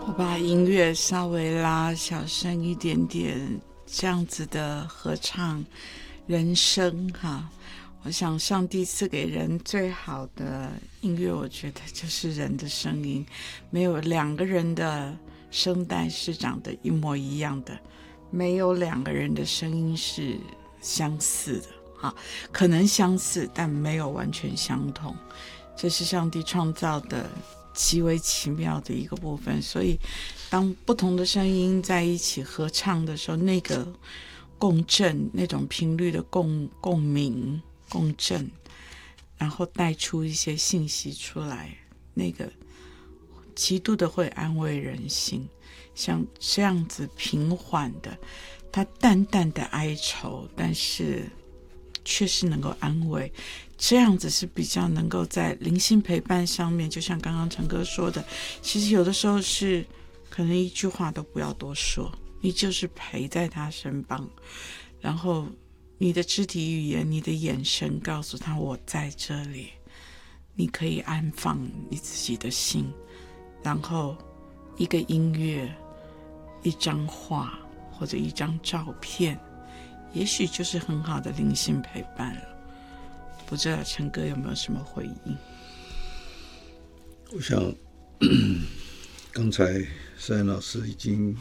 我把音乐稍微拉小声一点点，这样子的合唱人声哈。我想上帝赐给人最好的音乐，我觉得就是人的声音，没有两个人的声带是长得一模一样的，没有两个人的声音是相似的哈，可能相似，但没有完全相同。这是上帝创造的极为奇妙的一个部分，所以当不同的声音在一起合唱的时候，那个共振，那种频率的共鸣共振，然后带出一些信息出来，那个极度的会安慰人心。像这样子平缓的，它淡淡的哀愁，但是确实能够安慰，这样子是比较能够在灵性陪伴上面，就像刚刚陈哥说的，其实有的时候是可能一句话都不要多说，你就是陪在他身旁，然后你的肢体语言，你的眼神告诉他我在这里，你可以安放你自己的心，然后一个音乐，一张画或者一张照片，也许就是很好的灵性陪伴了。不知道陈哥有没有什么回应？ 我想刚才赛恩老师已经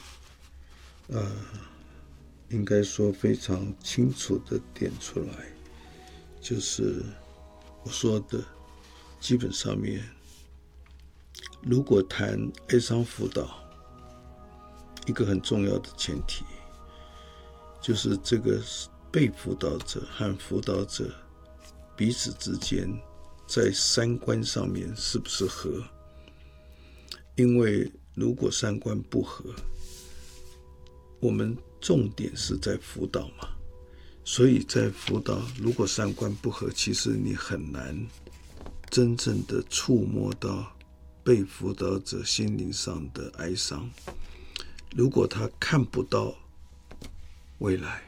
应该说非常清楚的点出来，就是我说的基本上面，如果谈哀伤辅导，一个很重要的前提就是这个被辅导者和辅导者彼此之间在三观上面是不是合。因为如果三观不合，我们重点是在辅导嘛，所以在辅导如果三观不合，其实你很难真正的触摸到被辅导者心灵上的哀伤。如果他看不到未来，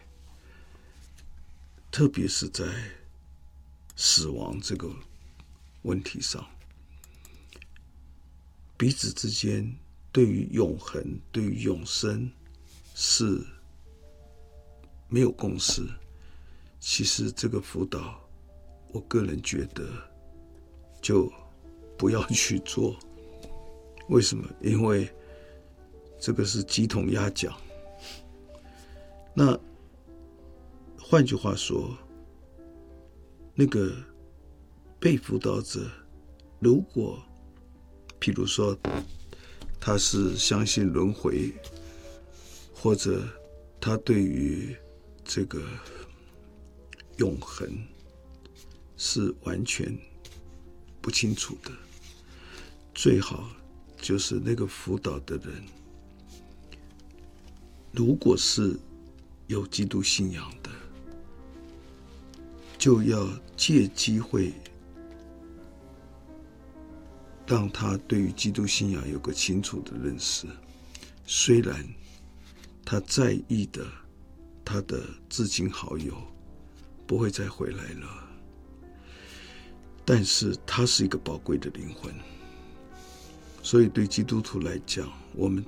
特别是在死亡这个问题上，彼此之间对于永恒、对于永生是没有共识，其实这个辅导，我个人觉得就不要去做。为什么？因为这个是鸡同鸭讲。那换句话说，那个被辅导者，如果譬如说他是相信轮回，或者他对于这个永恒是完全不清楚的，最好就是那个辅导的人，如果是有基督信仰的，就要借机会让他对于基督信仰有个清楚的认识。虽然他在意的他的至亲好友不会再回来了，但是他是一个宝贵的灵魂。所以对基督徒来讲，我们